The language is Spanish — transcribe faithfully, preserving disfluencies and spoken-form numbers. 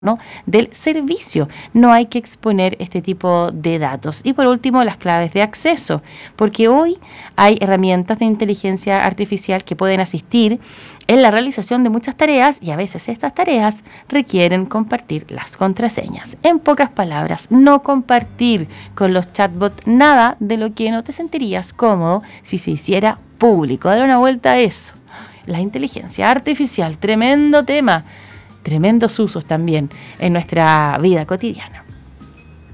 ¿no? Del servicio. No hay que exponer este tipo de datos. Y por último, las claves de acceso, porque hoy hay herramientas de inteligencia artificial que pueden asistir en la realización de muchas tareas y a veces estas tareas requieren compartir las contraseñas. En pocas palabras, no compartir con los chatbots nada de lo que no te sentirías cómodo si se hiciera público. Dar una vuelta a eso. La inteligencia artificial, tremendo tema. Tremendos usos también en nuestra vida cotidiana.